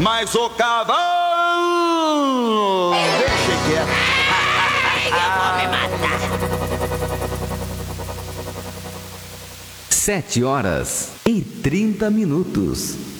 Mas o cavalo deixa quieto. Eu vou me matar. 7h30.